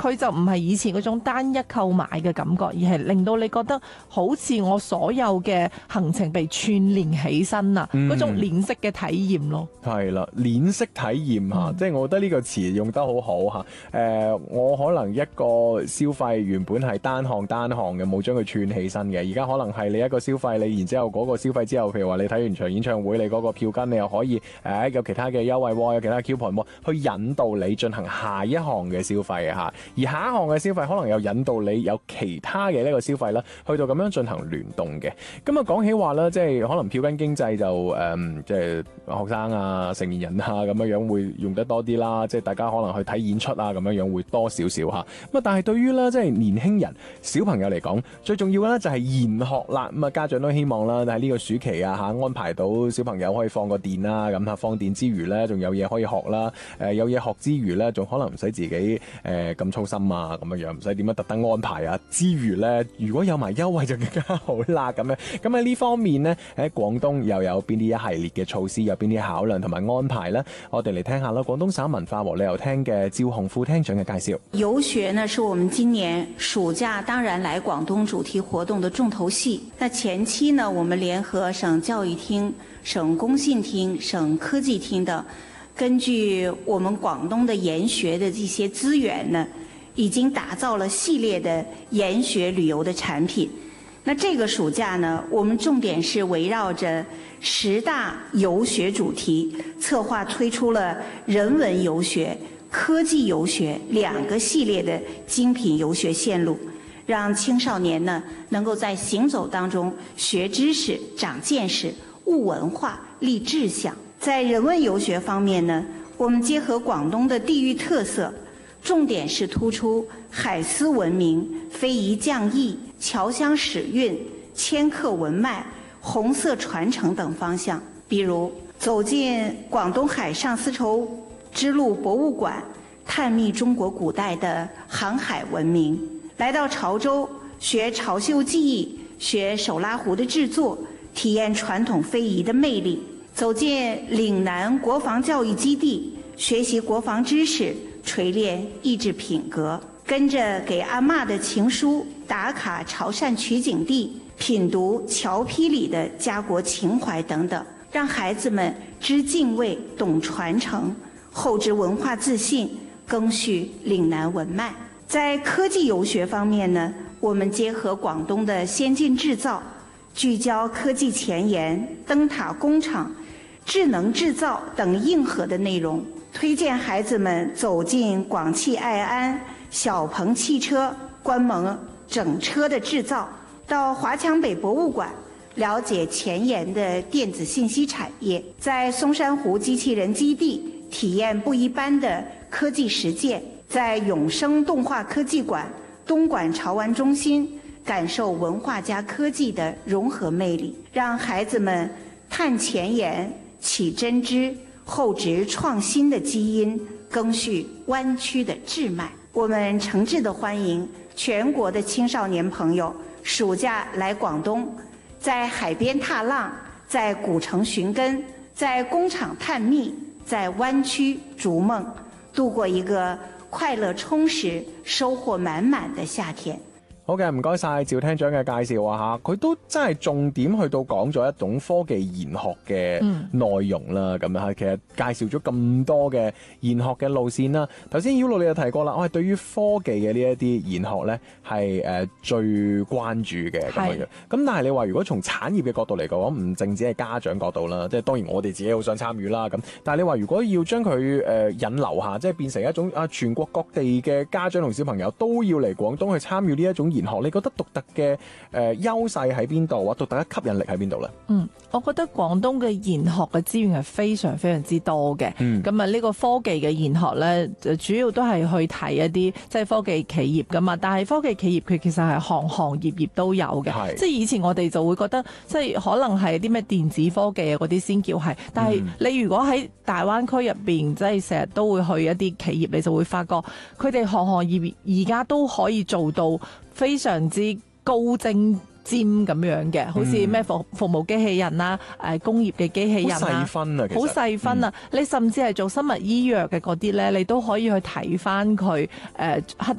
佢就唔係以前嗰種單一購買嘅感覺，而係令到你覺得好似我所有嘅行程被串連起身啊，嗰種鏈式嘅體驗咯。 係啦，鏈式體驗嚇，即係我覺得呢個詞用得好好嚇。我可能一個消費原本係單項嘅，冇將佢串起身嘅，而家可能係你一個消費，你然之後嗰個消費之後，譬如話你睇完場演唱會，你嗰個票根你又可以有其他嘅優惠喎，有其他 coupon 喎，去引導你進行下一項嘅消費嚇。而下一項嘅消費可能又引導你有其他嘅呢個消費啦，去到咁樣進行聯動嘅。咁啊講起話啦，即係可能票根經濟就即係學生啊、成年人啊咁樣會用得多啲啦，即係大家可能去睇演出啊咁樣會多少少嚇。咁啊，但係對於咧即係年輕人、小朋友嚟講，最重要嘅咧就係研學啦。咁啊，家長都希望啦，喺呢個暑期啊安排到小朋友可以放個電啦，咁啊放電之餘咧，仲有嘢可以學啦。有嘢學之餘咧，仲可能唔使自己咁操心啊咁樣，唔使點樣特登安排啊。之餘咧，如果有埋優惠就更加好啦咁樣。咁喺呢方面呢，喺廣東又有邊啲一系列嘅措施，有邊啲考量同埋安排呢？我哋嚟聽下啦，廣東省文化和旅遊廳嘅趙紅副廳長嘅介紹。 遊學呢，是我們今年暑假當然來廣東主題活動的重頭戲。那前期呢，我們聯合省教育廳、省工信廳、省科技廳等，根據我們廣東的研學的這些資源呢，已經打造了系列的研學旅遊的產品。那這個暑假呢，我們重點是圍繞着10大遊學主題，策劃推出了人文遊學、科技遊學2個系列的精品遊學線路，讓青少年呢能夠在行走當中學知識、長見識、悟文化、立志向。在人文遊學方面呢，我們結合廣東的地域特色，重點是突出海絲文明、非遺匠藝、僑鄉史韻、遷客文脈、紅色傳承等方向。比如走進廣東海上絲綢之路博物館，探秘中國古代的航海文明；來到潮州學潮繡技藝，學手拉壺的製作，體驗傳統非遺的魅力；走進嶺南國防教育基地，學習國防知識，錘煉意志品格；跟着給阿嬷的情書，打卡潮汕取景地，品讀喬圯裡的家國情懷等等，讓孩子們知敬畏、懂傳承，厚植文化自信，謄續嶺南文脈。在科技遊學方面呢，我們結合廣東的先進製造，聚焦科技前沿、燈塔工廠、智能製造等硬核的內容，推薦孩子們走進廣汽愛安、小鵬汽車，觀摩整車的製造，到華強北博物館了解前沿的電子信息產業，在松山湖機器人基地體驗不一般的科技實踐，在永生動畫科技館、東莞潮玩中心感受文化加科技的融合魅力，讓孩子們探前沿、起真知、厚植創新的基因，謄續灣區的智脈。我們誠摯地歡迎全國的青少年朋友暑假來廣東，在海邊踏浪，在古城尋根，在工廠探秘，在灣區逐夢，度過一個快樂充實、收穫滿滿的夏天。 好嘅，唔該晒趙廳長嘅介紹啊嚇，佢都真係重點去到講咗一種科技研學嘅內容啦，咁樣其實介紹咗咁多嘅研學嘅路線啦。頭先曉露你有提過啦，我係對於科技嘅呢一啲研學咧係最關注嘅咁樣。咁但係你話如果從產業嘅角度嚟講，唔淨止係家長角度啦，即係當然我哋自己好想參與啦咁。但係你話如果要將佢引流下，即係變成一種全國各地嘅家長同小朋友都要嚟廣東去參與呢一種研學，你覺得獨特嘅優勢喺邊度啊？獨特嘅吸引力喺邊度咧？ 我覺得廣東嘅研學嘅資源係非常非常之多嘅。咁啊，呢個科技嘅研學咧，主要都係去睇一啲即係科技企業噶嘛。但係科技企業佢其實係行行業業都有嘅。即係以前我哋就會覺得，即係可能係啲咩電子科技啊嗰啲先叫係。但係你如果喺大灣區入邊，即係成日都會去一啲企業，你就會發覺佢哋行行業業而家都可以做到非常之高精尖咁樣嘅，好似咩服務機器人啦，工業嘅機器人啦，好細分啊，好細分啊！你甚至係做生物醫藥嘅嗰啲咧，你都可以去睇翻佢